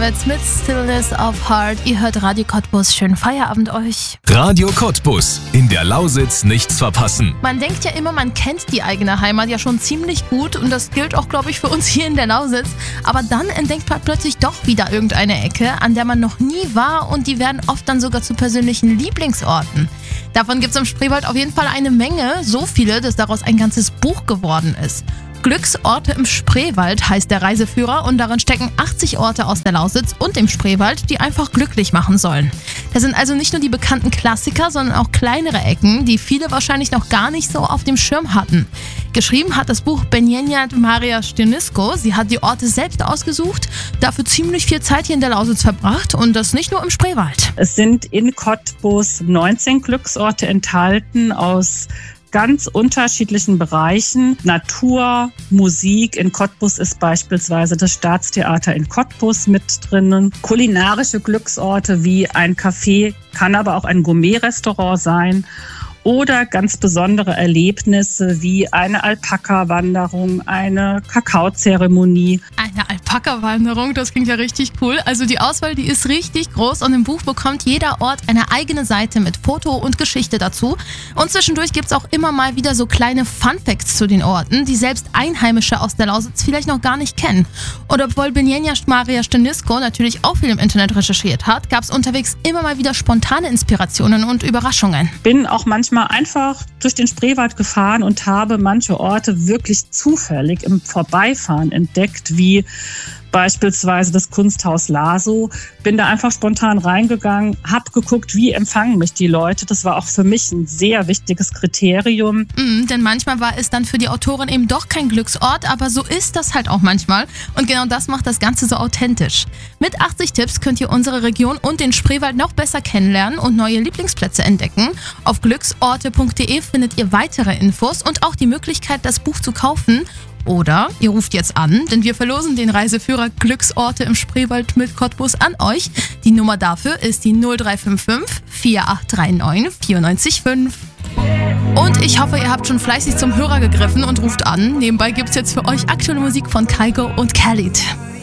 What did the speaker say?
Kravitz mit Stillness of Heart. Ihr hört Radio Cottbus. Schönen Feierabend euch. Radio Cottbus. In der Lausitz nichts verpassen. Man denkt ja immer, man kennt die eigene Heimat ja schon ziemlich gut und das gilt auch, glaube ich, für uns hier in der Lausitz. Aber dann entdeckt man plötzlich doch wieder irgendeine Ecke, an der man noch nie war und die werden oft dann sogar zu persönlichen Lieblingsorten. Davon gibt es im Spreewald auf jeden Fall eine Menge, so viele, dass daraus ein ganzes Buch geworden ist. Glücksorte im Spreewald heißt der Reiseführer und darin stecken 80 Orte aus der Lausitz und dem Spreewald, die einfach glücklich machen sollen. Das sind also nicht nur die bekannten Klassiker, sondern auch kleinere Ecken, die viele wahrscheinlich noch gar nicht so auf dem Schirm hatten. Geschrieben hat das Buch Benjenja Maria Stenisko. Sie hat die Orte selbst ausgesucht, dafür ziemlich viel Zeit hier in der Lausitz verbracht und das nicht nur im Spreewald. Es sind in Cottbus 19 Glücksorte enthalten aus ganz unterschiedlichen Bereichen. Natur, Musik. In Cottbus ist beispielsweise das Staatstheater in Cottbus mit drinnen. Kulinarische Glücksorte wie ein Café, kann aber auch ein Gourmet-Restaurant sein. Oder ganz besondere Erlebnisse wie eine Alpaka-Wanderung, eine Kakaozeremonie. Eine Alpaka-Wanderung, das klingt ja richtig cool. Also die Auswahl, die ist richtig groß und im Buch bekommt jeder Ort eine eigene Seite mit Foto und Geschichte dazu. Und zwischendurch gibt es auch immer mal wieder so kleine Funfacts zu den Orten, die selbst Einheimische aus der Lausitz vielleicht noch gar nicht kennen. Und obwohl Benjenja Maria Stenisko natürlich auch viel im Internet recherchiert hat, gab es unterwegs immer mal wieder spontane Inspirationen und Überraschungen. Bin auch manchmal einfach durch den Spreewald gefahren und habe manche Orte wirklich zufällig im Vorbeifahren entdeckt, wie beispielsweise das Kunsthaus Laso. Bin da einfach spontan reingegangen, habe geguckt, wie empfangen mich die Leute. Das war auch für mich ein sehr wichtiges Kriterium. Denn manchmal war es dann für die Autorin eben doch kein Glücksort, aber so ist das halt auch manchmal. Und genau das macht das Ganze so authentisch. Mit 80 Tipps könnt ihr unsere Region und den Spreewald noch besser kennenlernen und neue Lieblingsplätze entdecken. Auf glücksorte.de findet ihr weitere Infos und auch die Möglichkeit, das Buch zu kaufen. Oder ihr ruft jetzt an, denn wir verlosen den Reiseführer Glücksorte im Spreewald mit Cottbus an euch. Die Nummer dafür ist die 0355 4839 94,5. Und ich hoffe, ihr habt schon fleißig zum Hörer gegriffen und ruft an. Nebenbei gibt's jetzt für euch aktuelle Musik von Kygo und Khalid.